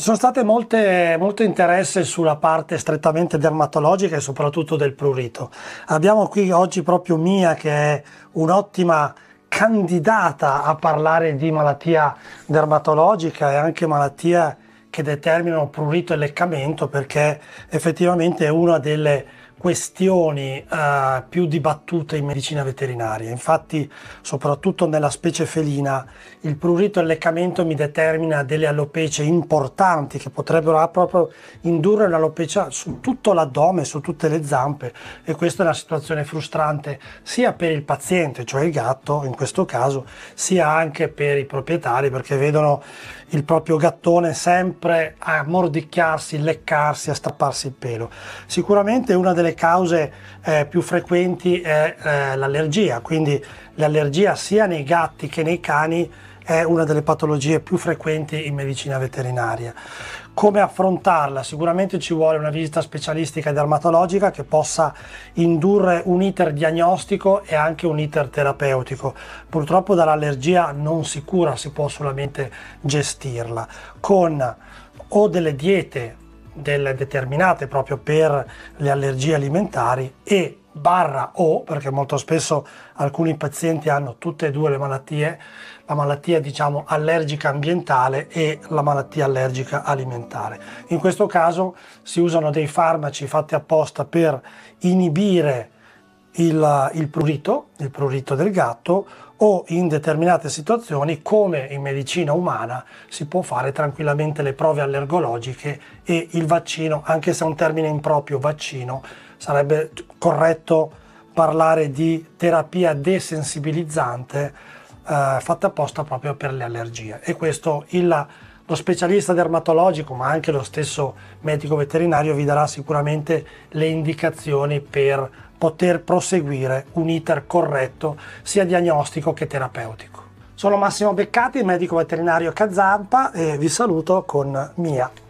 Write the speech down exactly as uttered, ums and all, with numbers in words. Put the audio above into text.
sono state molte, molto interesse sulla parte strettamente dermatologica e soprattutto del prurito. Abbiamo qui oggi proprio Mia, che è un'ottima candidata a parlare di malattia dermatologica e anche malattia che determinano prurito e leccamento, perché effettivamente è una delle questioni eh, più dibattute in medicina veterinaria. Infatti, soprattutto nella specie felina, il prurito e il leccamento mi determina delle alopecie importanti che potrebbero proprio indurre un'alopecia su tutto l'addome, su tutte le zampe, e questa è una situazione frustrante sia per il paziente, cioè il gatto in questo caso, sia anche per i proprietari, perché vedono il proprio gattone sempre a mordicchiarsi, leccarsi, a strapparsi il pelo. Sicuramente una delle cause eh, più frequenti è eh, l'allergia, quindi l'allergia sia nei gatti che nei cani è una delle patologie più frequenti in medicina veterinaria. Come affrontarla? Sicuramente ci vuole una visita specialistica e dermatologica che possa indurre un iter diagnostico e anche un iter terapeutico. Purtroppo dall'allergia non si cura, si può solamente gestirla con o delle diete delle determinate proprio per le allergie alimentari e barra o, perché molto spesso alcuni pazienti hanno tutte e due le malattie, la malattia diciamo allergica ambientale e la malattia allergica alimentare. In questo caso si usano dei farmaci fatti apposta per inibire il, il prurito, il prurito del gatto, o in determinate situazioni, come in medicina umana, si può fare tranquillamente le prove allergologiche e il vaccino, anche se è un termine improprio, vaccino, sarebbe corretto parlare di terapia desensibilizzante eh, fatta apposta proprio per le allergie. E questo il, lo specialista dermatologico, ma anche lo stesso medico veterinario, vi darà sicuramente le indicazioni per poter proseguire un iter corretto sia diagnostico che terapeutico. Sono Massimo Beccati, medico veterinario Cazampa, e vi saluto con Mia.